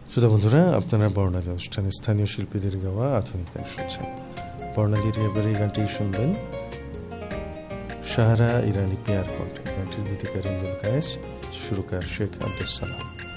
শ্রোতা বন্ধুরা, আপনারা বর্ণালী অনুষ্ঠানে স্থানীয় শিল্পীদের গাওয়া আধুনিক গান শুনছেন। বর্ণালীর এবার এই গানটি শুনবেন সাহারা ইরানি পিয়ার কণ্ঠে। গানটির গীতিকার ইমরুল কায়েস, সুরকার শেখ আব্দুস সালাম।